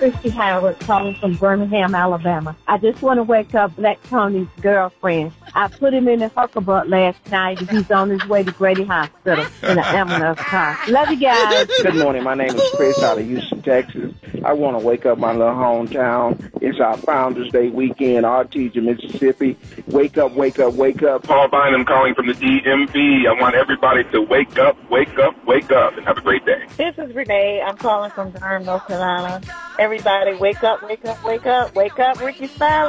Christy Howard calling from Birmingham, Alabama. I just want to wake up Black Tony's girlfriend. I put him in the hucklebutt last night. He's on his way to Grady Hospital in an ambulance car. Love you guys. Good morning. My name is Chris out of Houston, Texas. I want to wake up my little hometown. It's our Founders Day weekend, Artesia, Mississippi. Wake up, wake up, wake up. Paul Bynum calling from the DMV. I want everybody to wake up, wake up, wake up, and have a great day. This is Renee. I'm calling from Durham, North Carolina. Everybody, wake up, wake up, wake up, wake up, Ricky Smiley.